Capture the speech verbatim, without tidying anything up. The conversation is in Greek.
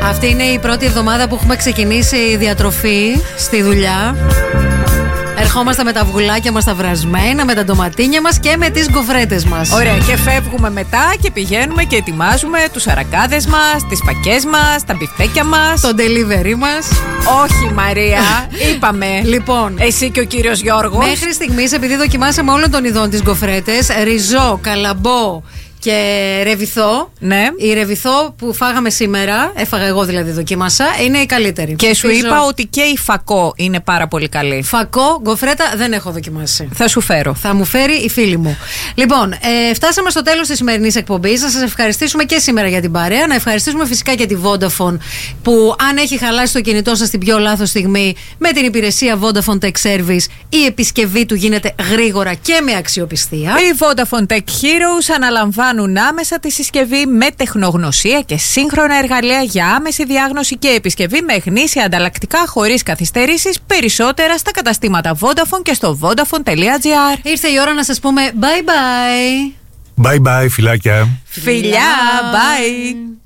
Αυτή είναι η πρώτη εβδομάδα που έχουμε ξεκινήσει διατροφή στη δουλειά. Ερχόμαστε με τα αυγουλάκια μας τα βρασμένα, με τα ντοματίνια μας και με τις γκοφρέτες μας. Ωραία, και φεύγουμε μετά και πηγαίνουμε και ετοιμάζουμε τους αρακάδες μας, τις φακές μας, τα μπιφτέκια μας, το delivery μας. Όχι, Μαρία, είπαμε. Λοιπόν, εσύ και ο κύριος Γιώργος. Μέχρι στιγμής, επειδή δοκιμάσαμε όλων των ειδών τις γκοφρέτες, ριζό, καλαμπό και ρεβιθό. Ναι. Η ρεβιθό που φάγαμε σήμερα, έφαγα εγώ δηλαδή, δοκίμασα, είναι η καλύτερη. Και σου Ψηφίζω... είπα ότι και η φακό είναι πάρα πολύ καλή. Φακό, γκοφρέτα δεν έχω δοκιμάσει. Θα σου φέρω. Θα μου φέρει η φίλη μου. Λοιπόν, ε, φτάσαμε στο τέλος της σημερινής εκπομπής. Να σας ευχαριστήσουμε και σήμερα για την παρέα. Να ευχαριστήσουμε φυσικά και τη Vodafone, που αν έχει χαλάσει το κινητό σας την πιο λάθος στιγμή, με την υπηρεσία Vodafone Tech Service, η επισκευή του γίνεται γρήγορα και με αξιοπιστία. Η Vodafone Tech Heroes αναλαμβάνουν άμεσα τη συσκευή με τεχνογνωσία και σύγχρονα εργαλεία για άμεση διάγνωση και επισκευή με γνήσια ανταλλακτικά χωρίς καθυστερήσεις. Περισσότερα στα καταστήματα Vodafone και στο vodafone τελεία gr. Ήρθε η ώρα να σας πούμε bye bye. Bye bye, φιλάκια. Φιλιά, bye.